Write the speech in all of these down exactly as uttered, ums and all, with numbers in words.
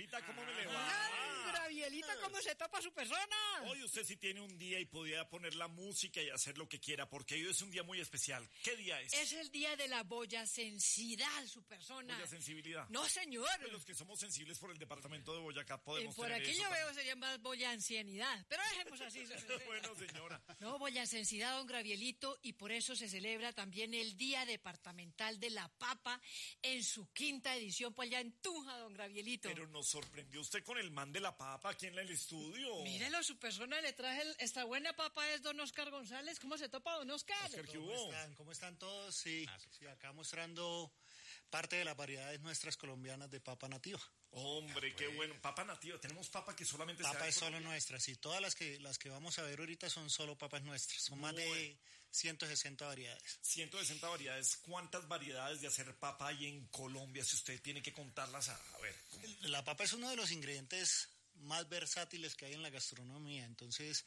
Papita, ¿cómo me le va? ¡Ah, Gravielito, cómo se topa su persona! Hoy usted sí tiene un día y podía poner la música y hacer lo que quiera, porque hoy es un día muy especial. ¿Qué día es? Es el día de la boyacensidad, su persona. ¿Boyasensibilidad? No, señor. Pues los que somos sensibles por el departamento de Boyacá podemos Eh, por tener aquí eso yo también. veo sería más boyancianidad, pero dejemos así. Bueno, señora. No, boyacensidad, don Gravielito, y por eso se celebra también el Día Departamental de la Papa en su quinta edición, pues allá en Tunja, don Gravielito. Pero nos sorprendió usted con el man de la papa aquí en el estudio. Mírelo, su persona, le traje el- esta buena papa, es don Oscar González. ¿Cómo se topa, don Oscar? Oscar, ¿qué ¿Cómo hubo? están? ¿Cómo están todos? Sí, sí, acá mostrando parte de las variedades nuestras colombianas de papa nativa. Hombre, qué bueno. Papa nativa. Tenemos papa que solamente se Papa da en es solo Colombia. nuestra, sí. Todas las que las que vamos a ver ahorita son solo papas nuestras. Son más de ciento sesenta variedades. ciento sesenta variedades. ¿Cuántas variedades de hacer papa hay en Colombia? Si usted tiene que contarlas, a, a ver. ¿cómo? La papa es uno de los ingredientes más versátiles que hay en la gastronomía. Entonces,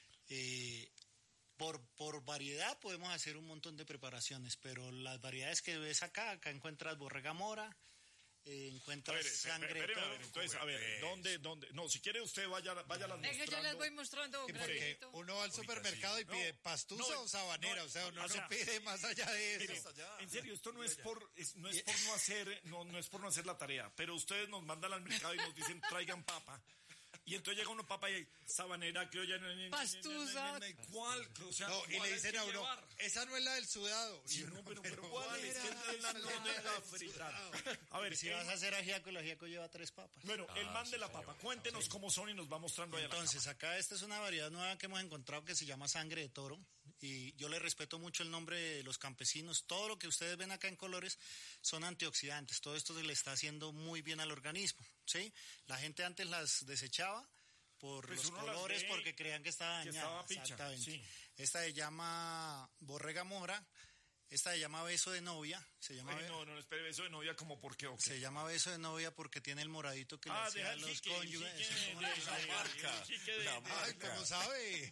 eh, por, por variedad podemos hacer un montón de preparaciones, pero las variedades que ves acá, acá encuentras borrega mora, eh, A encuentras ver, espere, sangre de espere, a toro. ver, entonces, a ver, ¿dónde, dónde? No, si quiere usted vaya, vaya las Venga, mostrando. yo les voy mostrando, don Sí, porque Gravielito. uno va al supermercado y No, pide pastusa no, o sabanera, no, o sea, uno o sea, no pide más allá de Mire, eso. en serio, esto no es por es, no es por no hacer no no es por no hacer la tarea, pero ustedes nos mandan al mercado y nos dicen traigan papa. Y entonces llega uno papa y sabanera, criolla, Pastusa. ¿cuál? O sea, No, y ¿cuál le hay dicen que a uno, llevar? esa no es la del sudado. Sí, Y no, uno, pero, pero pero ¿cuál es? era? Que la no deja fritar. A ver, Si el- vas a hacer ajiaco, el ajiaco lleva tres papas. bueno, el man de la papa, cuéntenos cómo son y nos va mostrando ahí a la Entonces, acá esta es una variedad nueva que hemos encontrado que se llama sangre de toro y yo le respeto mucho el nombre de los campesinos. Todo lo que ustedes ven acá en colores son antioxidantes. Todo esto se le está haciendo muy bien al organismo, ¿sí? La gente antes las desechaba por Pues los uno las colores ve porque creían que estaba que dañada. estaba picha, Exactamente. sí. Esta se llama borrega mora, esta se llama beso de novia, se llama Ay, be- no, no, espere, eso de novia como por qué o qué. se llama beso de novia porque tiene el moradito que le Ah, deja hacía a el los jique, el cónyuges. jique de- Una de- cosa de- de- el jique de- de- Ay, ¿cómo sabe?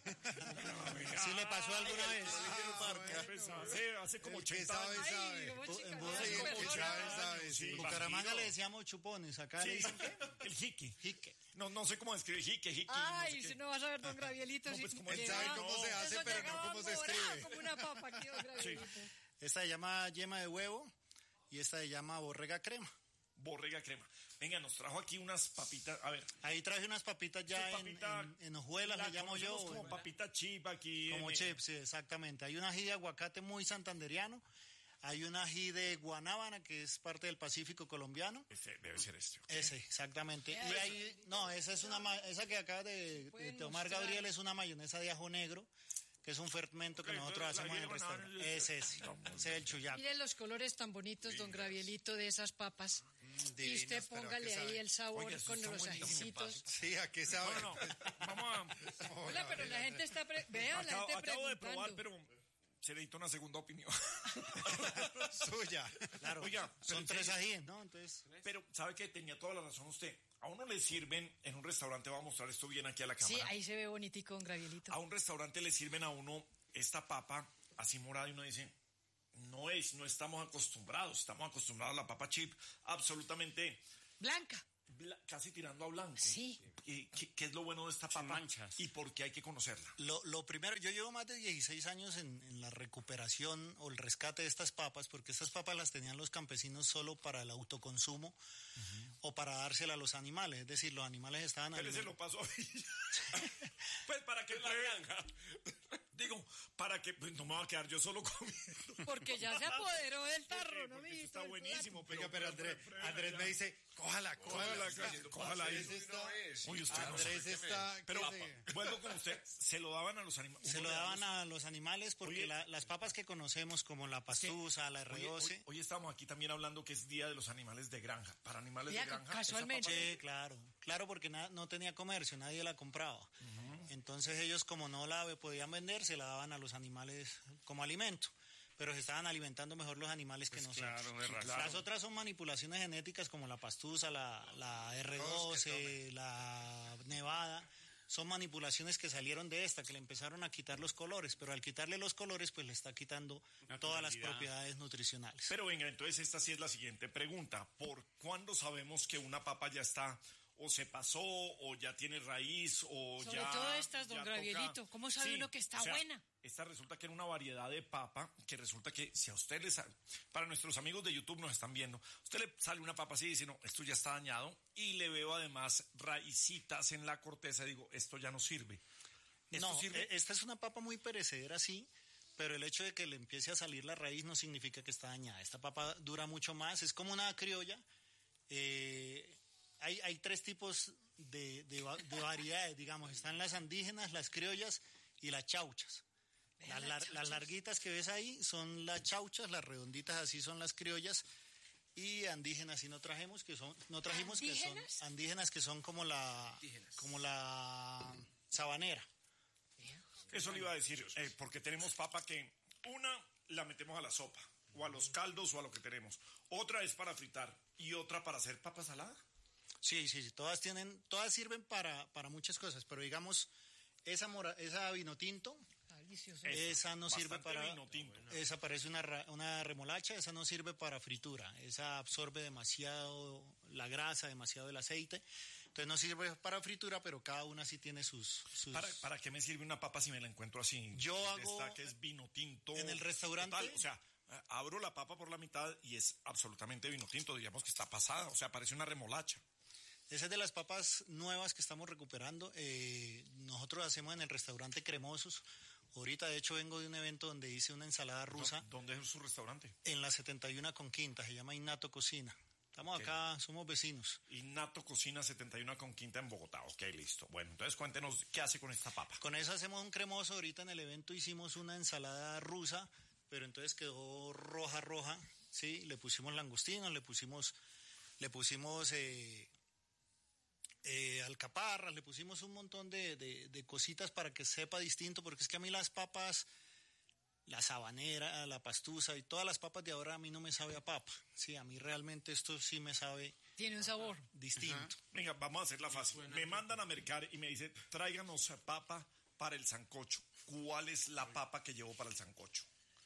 ¿Sí le pasó alguna vez? Pues hace, hace como El que ochenta sabe, años. sabe. Ay, como Bu- chica, en no, Buda- su Sí, el que persona. sabe, sabe, Sí, sí. En Bucaramanga bandido. le decíamos chupones, acá le Sí, dicen ¿qué? el jique. Jique. No, no sé cómo describir jique, jique. Ay, no sé si qué. no vas a ver, don Gravielito. No, si pues, como él llegaba- sabe cómo se hace, eso pero no llegaba cómo se morado escribe. como una papa aquí, don Gravielito. Esta se llama yema de huevo y esta se llama borrega crema. Borrega crema. Venga, nos trajo aquí unas papitas. A ver. Ahí traje unas papitas ya esta en, papita, en, en hojuelas, la le llamo yo. conocemos como en- papita chip aquí. como en- chips, sí, exactamente. Hay un ají de aguacate muy santanderiano. Hay un ají de guanábana que es parte del Pacífico colombiano. Ese debe ser este. Ese, exactamente. Ya. Y hay, no, esa es una, ma- esa que acaba de, de Pueden tomar mostrar. Gabriel es una mayonesa de ajo negro, que es un fermento que Ok, nosotros entonces, hacemos la en el llevan a- restaurante. Ese es, ese es el chuyaco. Miren los colores tan bonitos, don Gravielito, de esas papas. y divinas, usted pero ¿a póngale qué ahí sabe? el sabor Oiga, eso con está los buenísimo. ajicitos. Sí, ¿a qué sabe? No, no, no. Vamos a. Hola, pero la gente está... Pre... Vea, la Acabo, gente acabo de preguntando. probar, pero se necesita una segunda opinión. Suya. Claro, Oiga, pero son en tres serio. ajíes, ¿no? Entonces, Pero, ¿sabe que tenía toda la razón usted? A uno le sirven en un restaurante, va a mostrar esto bien aquí a la Sí, cámara. ahí se ve bonitico, don Gravielito. A un restaurante le sirven a uno esta papa así morada y uno dice, no es, no estamos acostumbrados, estamos acostumbrados a la papa chip absolutamente Blanca. bla- casi tirando a blanco. Sí. ¿Y qué, qué es lo bueno de esta papa? manchas. ¿Y por qué hay que conocerla? Lo, lo primero, yo llevo más de dieciséis años en, en la recuperación o el rescate de estas papas, porque estas papas las tenían los campesinos solo para el autoconsumo o para dársela a los animales, es decir, los animales estaban Pero se alimentados. lo pasó a mí. Pues para que la granja. Digo, para que pues, no me va a quedar yo solo comiendo. Porque ya se apoderó del tarro, Sí, ¿no, porque amiguito? está buenísimo. Pero, Oiga, pero Andrés, Andrés me dice, cójala, cójala. Cójala, cójala ahí. Andrés está, Uy, usted no Andrés sabe. está... Pero ¿qué se- vuelvo con usted, se lo daban a los animales. Se lo daban a los animales porque Oye. la- las papas que conocemos como la pastusa, la R Hoy, doce... hoy, hoy estamos aquí también hablando que es Día de los Animales de Granja. Para animales Ya, de granja. casualmente. esa papa- Sí, claro, claro, porque na- no tenía comercio, nadie la compraba. Entonces ellos como no la podían vender, se la daban a los animales como alimento, pero se estaban alimentando mejor los animales que nosotros. claro, de razón. Las otras son manipulaciones genéticas como la pastusa, la, la R doce, la nevada. Son manipulaciones que salieron de esta, que le empezaron a quitar los colores, pero al quitarle los colores, pues le está quitando todas las Naturalidad. propiedades nutricionales. Pero venga, entonces esta sí es la siguiente pregunta. ¿Por cuándo sabemos que una papa ya está o se pasó, o ya tiene raíz, o Sobre ya... todo estas, don ya Gravielito. toca- ¿Cómo sabe Sí, uno que está o sea, buena? Esta resulta que era una variedad de papa, que resulta que si a usted les... sa- Para nuestros amigos de YouTube nos están viendo, usted le sale una papa así y dice, no, esto ya está dañado, y le veo además raicitas en la corteza, y digo, esto ya no sirve. ¿Esto No, sirve? e- esta es una papa muy perecedera, sí, pero el hecho de que le empiece a salir la raíz no significa que está dañada. Esta papa dura mucho más, es como una criolla. Eh, hay, hay tres tipos de, de va- de variedades, digamos. Están las andígenas, las criollas y las chauchas. Las, lar- las larguitas que ves ahí son las chauchas, las redonditas así son las criollas. Y andígenas sí no trajimos, que son, no trajimos que son ¿Andígenas? andígenas que son como la, como la sabanera. Eso le iba a decir, eh, porque tenemos papa que una la metemos a la sopa, o a los caldos, o a lo que tenemos. Otra es para fritar, y otra para hacer papa salada. Sí, sí, sí, todas tienen, todas sirven para, para muchas cosas, pero digamos, esa mora, esa vino tinto, Delicioso. esa no sirve Bastante para, vino tinto. esa parece una, ra- una remolacha, esa no sirve para fritura, esa absorbe demasiado la grasa, demasiado el aceite, entonces no sirve para fritura, pero cada una sí tiene sus... sus- ¿Para, ¿Para qué me sirve una papa si me la encuentro así? Yo De hago- esta que es vino tinto. en el restaurante- total, o sea, eh, abro la papa por la mitad y es absolutamente vino tinto, digamos que está pasada, o sea, parece una remolacha. Esa es de las papas nuevas que estamos recuperando. Eh, nosotros hacemos en el restaurante Cremosos. Ahorita, de hecho, vengo de un evento donde hice una ensalada rusa ¿Dó- ¿Dónde es su restaurante? en la setenta y uno con Quinta. Se llama Innato Cocina. Estamos Ok. acá, somos vecinos. Innato Cocina setenta y uno con Quinta en Bogotá. Ok, listo. Bueno, entonces cuéntenos qué hace con esta papa. Con eso hacemos un cremoso. Ahorita en el evento hicimos una ensalada rusa, pero entonces quedó roja, roja. Sí, le pusimos langostinos, le pusimos, le pusimos eh, eh, alcaparras, le pusimos un montón de, de- de cositas para que sepa distinto, porque es que a mí las papas, la sabanera, la pastusa y todas las papas de ahora a mí no me sabe a papa. Sí, a mí realmente esto sí me sabe Tiene un sabor. distinto. Venga, vamos a hacerla fácil. Me mandan a mercar y me dicen, tráiganos papa para el sancocho. ¿Cuál es la papa que llevo para el sancocho?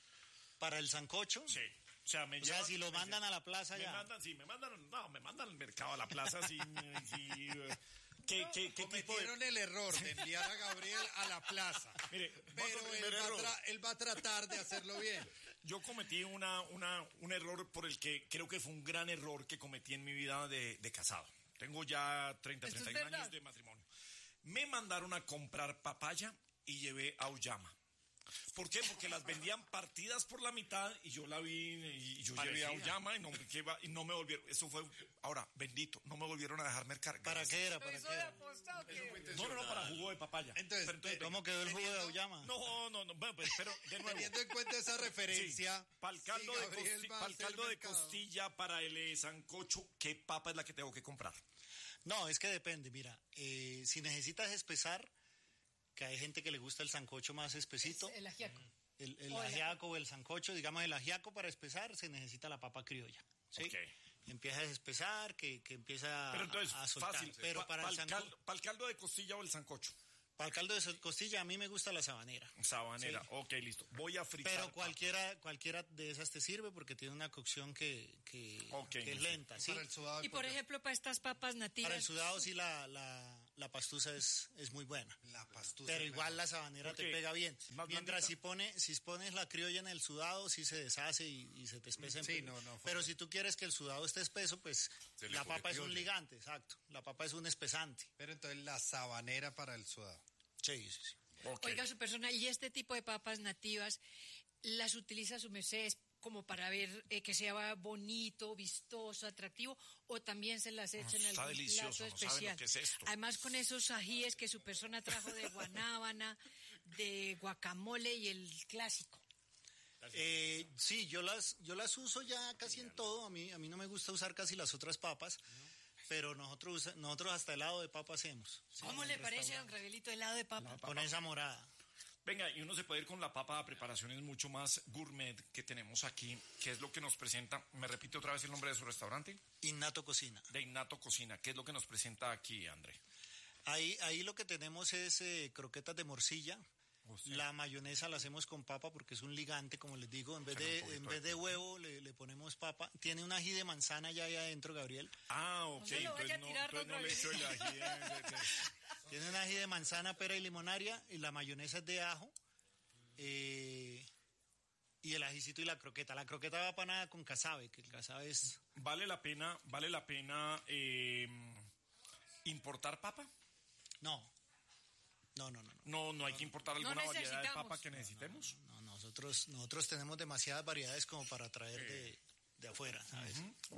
Para el sancocho, Sí. O sea, me o sea, llevan- si lo me mandan dicen, a la plaza Me ya. mandan, sí, me mandan, no, me mandan al mercado, a la plaza, sí, sí, eh, ¿qué, qué, qué tipo de...? Cometieron el error de enviar a Gabriel a la plaza. Mire, Pero otro él primer va, a error. tra- él va a tratar de hacerlo bien. Yo cometí una, una, un error por el que creo que fue un gran error que cometí en mi vida de, de casado. Tengo ya treinta, ¿Esto es treinta y uno verdad? años de matrimonio. Me mandaron a comprar papaya y llevé auyama. ¿Por qué? Porque las vendían partidas por la mitad y yo la vi y yo llevé auyama y no, me- que va- y no me volvieron. Eso fue, ahora, bendito, no me volvieron a dejar mercar. ¿Para qué era? ¿Para ¿Eso qué de era? apostado qué? No, no, no, para jugo de papaya. Entonces, Pero entonces, ¿Cómo quedó el jugo de Teniendo- auyama? no, no, no, bueno, pues, pero de nuevo. Teniendo en cuenta esa referencia, Para el caldo, si de, Gabriel costi- va a pa'l hacer caldo de mercado. costilla, para el eh, sancocho, ¿qué papa es la que tengo que comprar? No, es que depende, mira, eh, si necesitas espesar, que hay gente que le gusta el sancocho más espesito, El ajiaco. el, el o el- ajiaco o el sancocho, digamos el ajiaco para espesar se necesita la papa criolla, ¿sí? Ok. Empieza a espesar, que, que empieza Pero entonces, a, a soltar. fácil. Pero pa- para, pa'l el sanco- caldo, pa'l caldo de costilla o el sancocho. para el caldo de sol- costilla a mí me gusta la sabanera. Sabanera. Sí. Ok, listo. Voy a fritar. Pero papa. cualquiera, cualquiera de esas te sirve porque tiene una cocción que, que, Ok, que es sí. lenta, ¿sí? Para el sudado de Y por pollo. ejemplo, para estas papas nativas. Para el sudado sí la, la, la pastusa es, es muy buena. La pastusa. Pero es igual mejor. la sabanera ¿Por te qué? pega bien. Más Mientras blandita. si, pone, si pones la criolla en el sudado, sí se deshace y, y se te espesa. en Sí, pe- no, no, Pero si tú quieres que el sudado esté espeso, pues Se le la pone papa es un criolla. ligante, exacto. La papa es un espesante. Pero entonces la sabanera para el sudado. Sí, sí, sí. Ok. Oiga, su persona, y este tipo de papas nativas, ¿las utiliza su merced como para ver eh, que sea bonito, vistoso, atractivo, o también se las echa en está algún delicioso, plato no saben especial? lo que es esto. Además, con esos ajíes que su persona trajo de guanábana, de guacamole y el clásico. Eh, sí, yo las, yo las uso ya casi en todo. A mí, a mí no me gusta usar casi las otras papas, pero nosotros, usa- nosotros hasta helado de papa hacemos. Sí, ¿Cómo en le el parece, restaurante. don Gravielito, helado de papa? Con esa morada. Venga, y uno se puede ir con la papa a preparaciones mucho más gourmet que tenemos aquí, que es lo que nos presenta. ¿Me repite otra vez el nombre de su restaurante? Innato Cocina. De Innato Cocina. ¿Qué es lo que nos presenta aquí, André? Ahí, ahí lo que tenemos es eh, croquetas de morcilla. Hostia. La mayonesa la hacemos con papa porque es un ligante, como les digo. En vez Saca un de, poquito en de vez de huevo le, le ponemos papa. Tiene un ají de manzana ya ahí adentro, Gabriel. Ah, ok. No se lo vaya Entonces a no, tirar, entonces don no le echo el ají. de- de- de- Tiene un ají de manzana, pera y limonaria. Y la mayonesa es de ajo. Eh, y el ajicito y la croqueta. La croqueta va panada con casabe, que el casabe es... ¿Vale la pena, vale la pena eh, importar papa? No. No, no, no. no. No, no hay que importar No alguna variedad de necesitamos. papa que necesitemos. No, nosotros, nosotros tenemos demasiadas variedades como para traer de, de afuera, ¿sabes?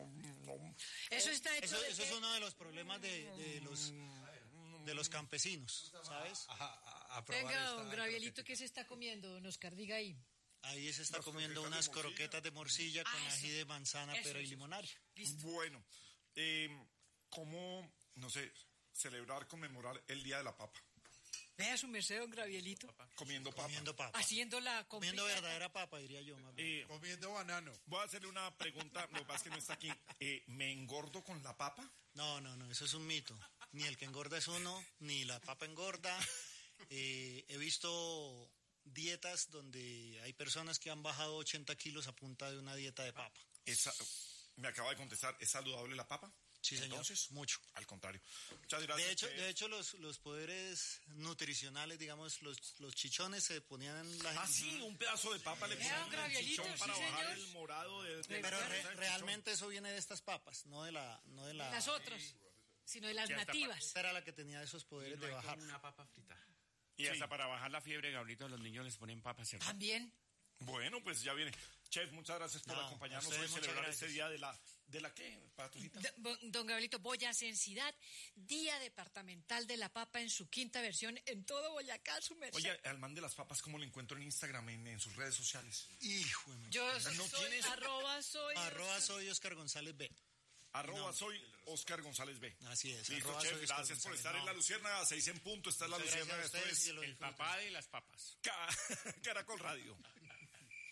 Eso está hecho Eso, de eso es qué? uno de los problemas de, de los de los campesinos, ¿sabes? A, a- a probar Venga, esta don Gravielito, croquetica. ¿qué se está comiendo, don Oscar? Diga ahí. Ahí se está Las comiendo croquetas de unas morcilla. croquetas de morcilla con Ah, eso. ají de manzana, Eso, pera y eso. limonaria. Bueno, eh, ¿cómo, no sé, celebrar, conmemorar el Día de la Papa? Vea su merced, don Gravielito. Comiendo papa. Comiendo papa. Haciendo la Comiendo compita- verdadera papa, diría yo. Más bien. Eh, Comiendo banano. voy a hacerle una pregunta, lo que pasa es que no está aquí. Eh, ¿Me engordo con la papa? No, no, no, eso es un mito. Ni el que engorda es uno, ni la papa engorda. Eh, he visto dietas donde hay personas que han bajado ochenta kilos a punta de una dieta de papa. Esa, me acaba de contestar, ¿es saludable la papa? Sí, señor. Entonces, Mucho. al contrario. Muchas gracias. De hecho, chef. de hecho los, los poderes nutricionales, digamos, los, los chichones se ponían en la Ah, sí, un pedazo de papa le Vea, ponen un gravielito, chichón sí, para bajar señor. el morado de, de- Pero de- re- del realmente eso viene de estas papas, no de la... No de la Las otras, sino de las nativas. esta era la que tenía esos poderes de bajar. Una papa frita. Y hasta para bajar la fiebre, Gabrielito, a los niños les ponen papas, ¿cierto? También. chichón. Bueno, pues ya viene. Chef, muchas gracias por No, acompañarnos a hoy ustedes y muchas celebrar gracias. este día de la... ¿De la qué, Patrocita? D- bo- Don Gabrielito, Boyacensidad, Día Departamental de la Papa en su quinta versión en todo Boyacá, su merced. Oye, al man de las papas, ¿cómo lo encuentro en Instagram, en, en sus redes sociales? Hijo de madre. Yo ¿no soy tienes? arroba soy... Arroba soy Oscar González B. Arroba soy Oscar González B. Así es. Listo, arroba chef, soy Oscar gracias por González. estar en No. La Luciérnaga, seis en punto, esta es La Muchas Luciérnaga, gracias a esto ustedes es y lo El disfruten. papá de las papas. Ca- Caracol Radio.